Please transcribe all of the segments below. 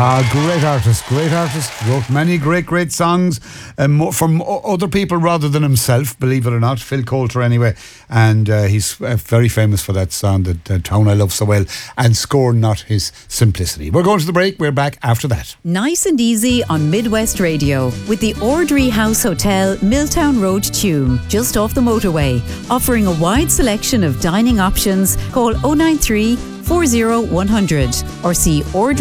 Great artist. Wrote many great songs from other people rather than himself, believe it or not. Phil Coulter anyway. And he's very famous for that song, The Town I Love So Well, and Scorn Not His Simplicity. We're going to the break. We're back after that. Nice and easy on Midwest Radio with the Ordry House Hotel, Milltown Road, Tuam, just off the motorway. Offering a wide selection of dining options. Call 093 40100 or see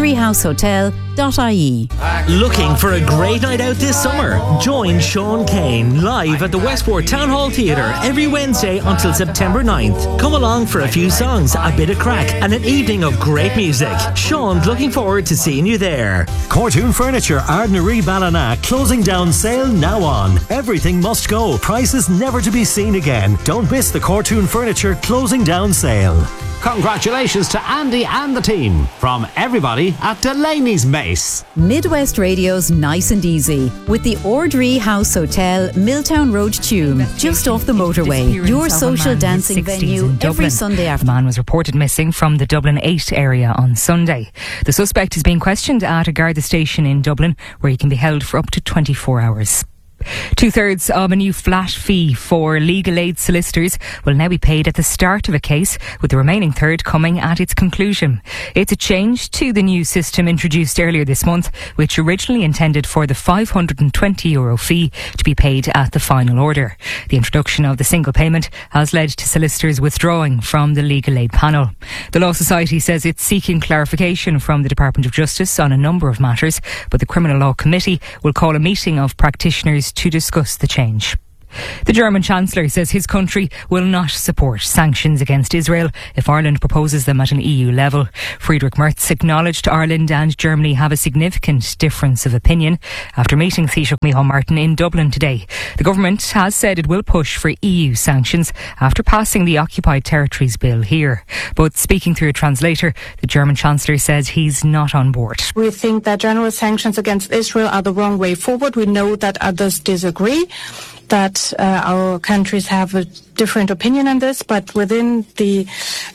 ordryhousehotel.ie. Looking for a great night out this summer? Join Sean Kane live at the Westport Town Hall Theatre every Wednesday until September 9th. Come along for a few songs, a bit of crack and an evening of great music. Sean's looking forward to seeing you there. Cortoon Furniture, Ardnaree Ballina, closing down sale now on. Everything must go. Prices never to be seen again. Don't miss the Cortoon Furniture closing down sale. Congratulations to Andy and the team from everybody at Delaney's Mace. Midwest Radio's Nice and Easy with the Ordry House Hotel, Milltown Road, Tuam, just off the motorway. Your social dancing venue every Sunday afternoon. The man was reported missing from the Dublin 8 area on Sunday. The suspect is being questioned at a Garda station in Dublin, where he can be held for up to 24 hours. 2/3 of a new flat fee for legal aid solicitors will now be paid at the start of a case, with the remaining third coming at its conclusion. It's a change to the new system introduced earlier this month, which originally intended for the €520 fee to be paid at the final order. The introduction of the single payment has led to solicitors withdrawing from the legal aid panel. The Law Society says it's seeking clarification from the Department of Justice on a number of matters, but the Criminal Law Committee will call a meeting of practitioners to discuss the change. The German Chancellor says his country will not support sanctions against Israel if Ireland proposes them at an EU level. Friedrich Merz acknowledged Ireland and Germany have a significant difference of opinion after meeting Taoiseach Micheál Martin in Dublin today. The government has said it will push for EU sanctions after passing the Occupied Territories Bill here. But speaking through a translator, the German Chancellor says he's not on board. We think that general sanctions against Israel are the wrong way forward. We know that others disagree, that our countries have a different opinion on this, but within the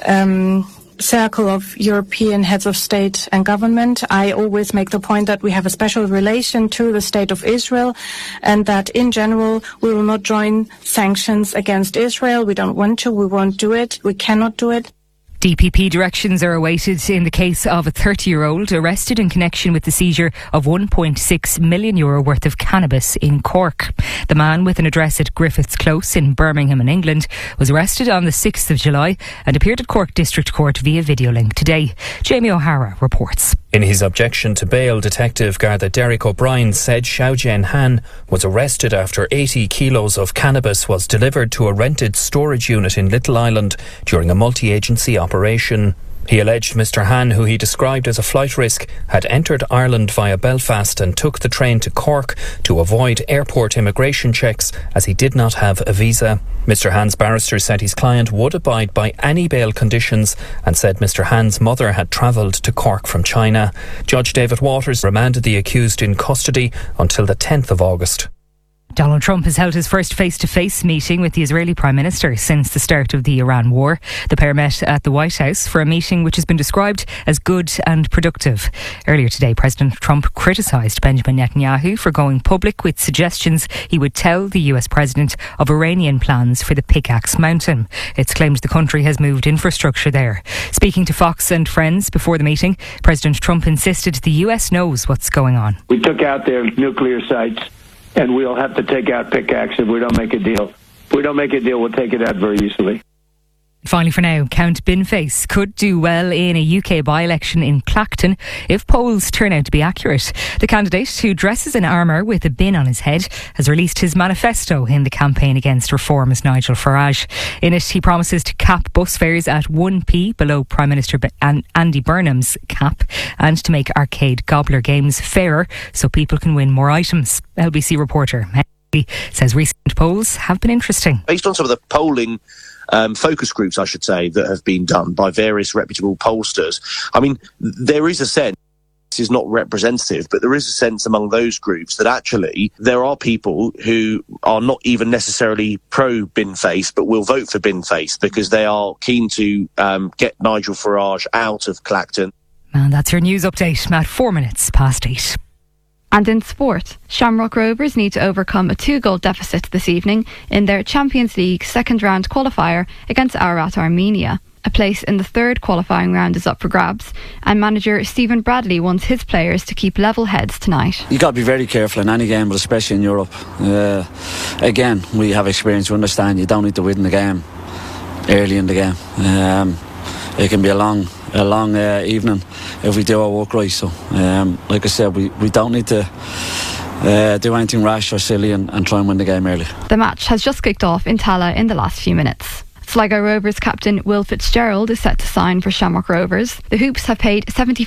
circle of European heads of state and government, I always make the point that we have a special relation to the state of Israel, and that in general we will not join sanctions against Israel. We don't want to, we won't do it, we cannot do it. DPP directions are awaited in the case of a 30-year-old arrested in connection with the seizure of €1.6 million worth of cannabis in Cork. The man, with an address at Griffiths Close in Birmingham in England, was arrested on the 6th of July and appeared at Cork District Court via video link today. Jamie O'Hara reports. In his objection to bail, Detective Garda Derek O'Brien said Xiaojian Han was arrested after 80 kilos of cannabis was delivered to a rented storage unit in Little Island during a multi-agency operation. He alleged Mr. Han, who he described as a flight risk, had entered Ireland via Belfast and took the train to Cork to avoid airport immigration checks as he did not have a visa. Mr. Han's barrister said his client would abide by any bail conditions and said Mr. Han's mother had travelled to Cork from China. Judge David Waters remanded the accused in custody until the 10th of August. Donald Trump has held his first face-to-face meeting with the Israeli Prime Minister since the start of the Iran war. The pair met at the White House for a meeting which has been described as good and productive. Earlier today, President Trump criticised Benjamin Netanyahu for going public with suggestions he would tell the US President of Iranian plans for the Pickaxe Mountain. It's claimed the country has moved infrastructure there. Speaking to Fox and Friends before the meeting, President Trump insisted the US knows what's going on. We took out their nuclear sites, and we'll have to take out Pickaxe if we don't make a deal. If we don't make a deal, we'll take it out very easily. Finally for now, Count Binface could do well in a UK by-election in Clacton if polls turn out to be accurate. The candidate, who dresses in armour with a bin on his head, has released his manifesto in the campaign against reform as Nigel Farage. In it, he promises to cap bus fares at 1p below Prime Minister Andy Burnham's cap, and to make arcade gobbler games fairer so people can win more items. LBC reporter Henry says recent polls have been interesting. Based on some of the polling focus groups, I should say, that have been done by various reputable pollsters, I mean, there is a sense, this is not representative, but there is a sense among those groups that actually there are people who are not even necessarily pro-Binface, but will vote for Binface because they are keen to get Nigel Farage out of Clacton. And that's your news update at 4 minutes past 8. And in sport, Shamrock Rovers need to overcome a 2-goal deficit this evening in their Champions League second round qualifier against Ararat Armenia. A place in the third qualifying round is up for grabs, and manager Stephen Bradley wants his players to keep level heads tonight. You've got to be very careful in any game, but especially in Europe. Again, we have experience, we understand you don't need to win the game early in the game. It can be a long evening if we do our work right. So, like I said, we don't need to do anything rash or silly and try and win the game early. The match has just kicked off in Tallaght in the last few minutes. Sligo Rovers captain Will Fitzgerald is set to sign for Shamrock Rovers. The Hoops have paid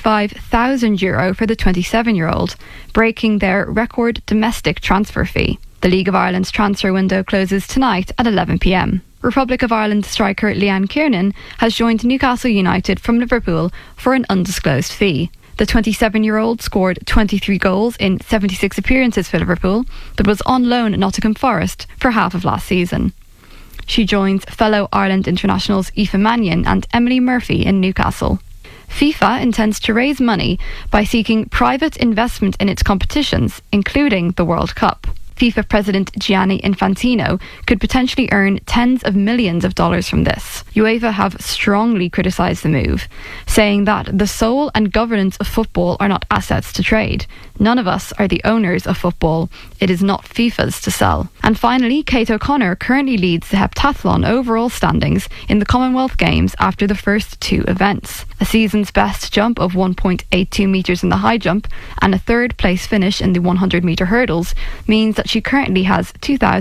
€75,000 for the 27-year-old, breaking their record domestic transfer fee. The League of Ireland's transfer window closes tonight at 11 p.m. Republic of Ireland striker Leanne Kiernan has joined Newcastle United from Liverpool for an undisclosed fee. The 27-year-old scored 23 goals in 76 appearances for Liverpool, but was on loan at Nottingham Forest for half of last season. She joins fellow Ireland internationals Aoife Mannion and Emily Murphy in Newcastle. FIFA intends to raise money by seeking private investment in its competitions, including the World Cup. FIFA President Gianni Infantino could potentially earn tens of millions of dollars from this. UEFA have strongly criticised the move, saying that the soul and governance of football are not assets to trade. None of us are the owners of football. It is not FIFA's to sell. And finally, Kate O'Connor currently leads the heptathlon overall standings in the Commonwealth Games after the first 2 events. A season's best jump of 1.82 metres in the high jump and a third place finish in the 100 metre hurdles means that she currently has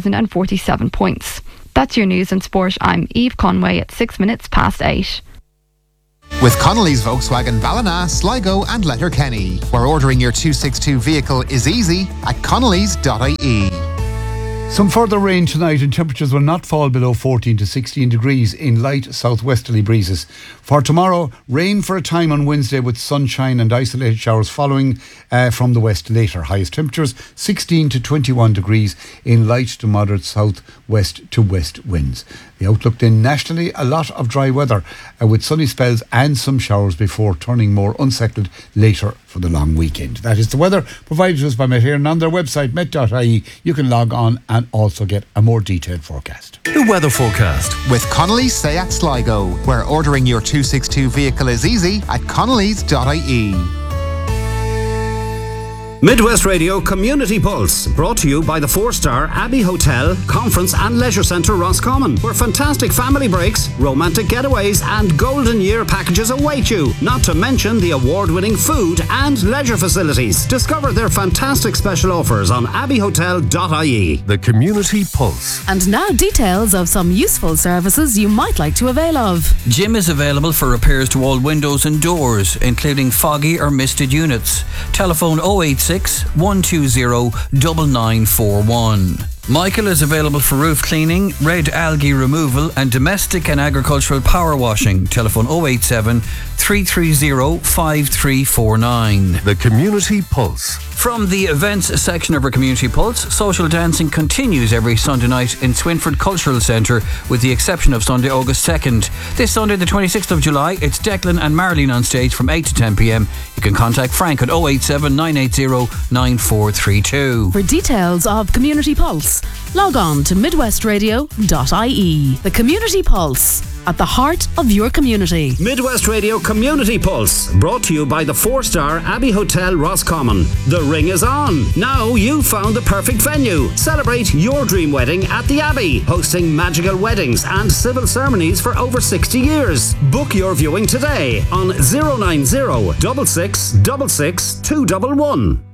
2,047 points. That's your news and sport. I'm Eve Conway at 6 minutes past 8. With Connolly's Volkswagen Ballina, Sligo and Letterkenny, where ordering your 262 vehicle is easy at connellys.ie. Some further rain tonight and temperatures will not fall below 14 to 16 degrees in light southwesterly breezes. For tomorrow, rain for a time on Wednesday with sunshine and isolated showers following from the west later. Highest temperatures 16 to 21 degrees in light to moderate southwest to west winds. The outlook then nationally, a lot of dry weather with sunny spells and some showers before turning more unsettled later for the long weekend. That is the weather provided to us by Met Éireann, and on their website met.ie you can log on and also get a more detailed forecast. The weather forecast with Connolly's Seat Sligo, where ordering your 262 vehicle is easy at connellys.ie. Midwest Radio Community Pulse, brought to you by the 4-star Abbey Hotel, Conference and Leisure Centre Roscommon, where fantastic family breaks, romantic getaways and golden year packages await you, not to mention the award-winning food and leisure facilities. Discover their fantastic special offers on abbeyhotel.ie. The Community Pulse. And now details of some useful services you might like to avail of. Jim is available for repairs to all windows and doors, including foggy or misted units. Telephone 086 120 9941. Michael is available for roof cleaning, red algae removal and domestic and agricultural power washing. Telephone 087 330 5349. The Community Pulse. From the events section of our Community Pulse, social dancing continues every Sunday night in Swinford Cultural Centre, with the exception of Sunday, August 2nd. This Sunday, the 26th of July, it's Declan and Marlene on stage from 8 to 10 p.m. You can contact Frank at 087 980 9432. For details of Community Pulse, log on to midwestradio.ie. The Community Pulse, at the heart of your community. Midwest Radio Community Pulse, brought to you by the 4-star Abbey Hotel Roscommon. The ring is on. Now you've found the perfect venue. Celebrate your dream wedding at the Abbey, hosting magical weddings and civil ceremonies for over 60 years. Book your viewing today on 090 66 66 211.